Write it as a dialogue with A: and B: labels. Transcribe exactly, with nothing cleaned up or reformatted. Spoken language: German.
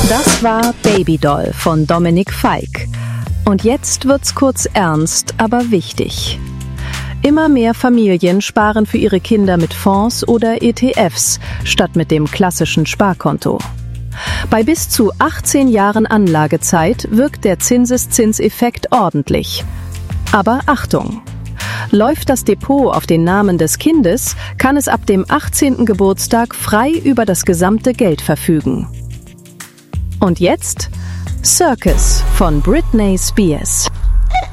A: Das war Babydoll von Dominik Feick. Und jetzt wird's kurz ernst, aber wichtig. Immer mehr Familien sparen für ihre Kinder mit Fonds oder E T Fs statt mit dem klassischen Sparkonto. Bei bis zu achtzehn Jahren Anlagezeit wirkt der Zinseszinseffekt ordentlich. Aber Achtung! Läuft das Depot auf den Namen des Kindes, kann es ab dem achtzehnten Geburtstag frei über das gesamte Geld verfügen. Und jetzt Circus von Britney Spears.